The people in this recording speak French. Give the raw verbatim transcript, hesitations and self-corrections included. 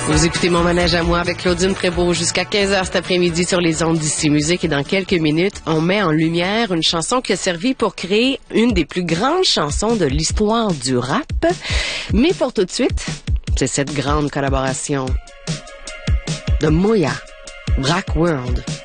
Vous écoutez Mon Manège à moi avec Claudine Prévost jusqu'à quinze heures cet après-midi sur les ondes d'Ici Musique. Et dans quelques minutes, on met en lumière une chanson qui a servi pour créer une des plus grandes chansons de l'histoire du rap. Mais pour tout de suite, c'est cette grande collaboration de Moya, Black World.